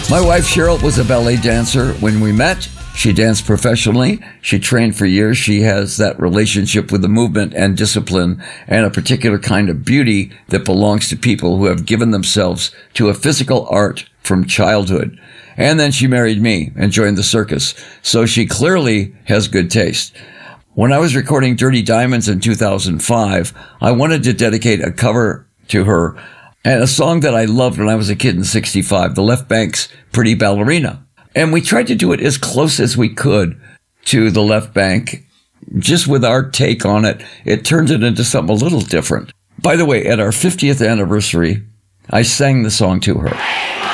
My wife Cheryl was a ballet dancer when we met. She danced professionally. She trained for years. She has that relationship with the movement and discipline and a particular kind of beauty that belongs to people who have given themselves to a physical art from childhood. And then she married me and joined the circus. So she clearly has good taste. When I was recording Dirty Diamonds in 2005, I wanted to dedicate a cover to her and a song that I loved when I was a kid in 65, The Left Bank's Pretty Ballerina. And we tried to do it as close as we could to The Left Bank, just with our take on it. It turned it into something a little different. By the way, at our 50th anniversary, I sang the song to her.